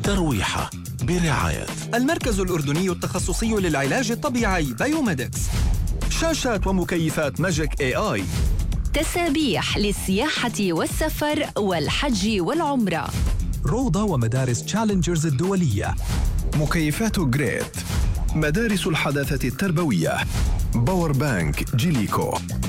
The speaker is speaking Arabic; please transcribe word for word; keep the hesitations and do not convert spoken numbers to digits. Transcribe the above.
ترويحة برعاية المركز الأردني التخصصي للعلاج الطبيعي بايوميدكس. شاشات ومكيفات ماجيك اي اي. تسابيح للسياحة والسفر والحج والعمرة. روضة ومدارس تشالنجرز الدولية. مكيفات جريت. مدارس الحداثة التربوية. باور بانك جيليكو.